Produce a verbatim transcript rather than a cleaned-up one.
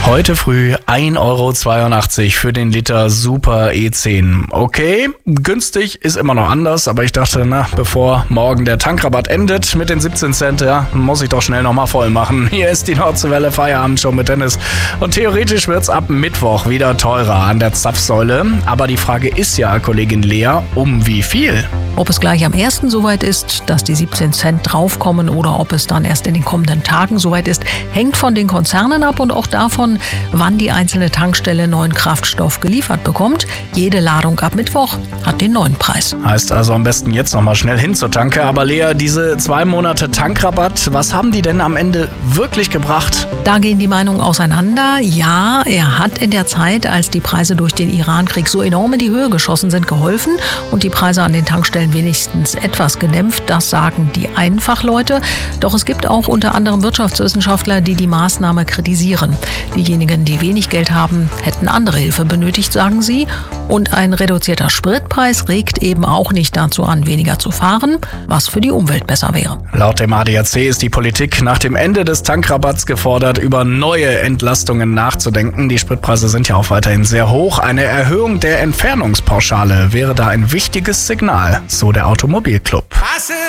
Heute früh ein Euro zweiundachtzig für den Liter Super E zehn. Okay, günstig ist immer noch anders, aber ich dachte, na, bevor morgen der Tankrabatt endet mit den siebzehn Cent, ja, muss ich doch schnell nochmal voll machen. Hier ist die Nordseewelle Feierabendshow mit Dennis. Und theoretisch wird's ab Mittwoch wieder teurer an der Zapfsäule. Aber die Frage ist ja, Kollegin Lea, um wie viel? Ob es gleich am ersten soweit ist, dass die siebzehn Cent draufkommen oder ob es dann erst in den kommenden Tagen soweit ist, hängt von den Konzernen ab und auch davon, wann die einzelne Tankstelle neuen Kraftstoff geliefert bekommt. Jede Ladung ab Mittwoch hat den neuen Preis. Heißt also am besten jetzt nochmal schnell hin zur Tanke. Aber Lea, diese zwei Monate Tankrabatt, was haben die denn am Ende wirklich gebracht? Da gehen die Meinungen auseinander. Ja, er hat in der Zeit, als die Preise durch den Irankrieg so enorm in die Höhe geschossen sind, geholfen und die Preise an den Tankstellen wenigstens etwas gedämpft. Das sagen die Einfachleute. Doch es gibt auch unter anderem Wirtschaftswissenschaftler, die die Maßnahme kritisieren. Diejenigen, die wenig Geld haben, hätten andere Hilfe benötigt, sagen sie. Und ein reduzierter Spritpreis regt eben auch nicht dazu an, weniger zu fahren, was für die Umwelt besser wäre. Laut dem A D A C ist die Politik nach dem Ende des Tankrabatts gefordert, über neue Entlastungen nachzudenken. Die Spritpreise sind ja auch weiterhin sehr hoch. Eine Erhöhung der Entfernungspauschale wäre da ein wichtiges Signal, so der Automobilclub.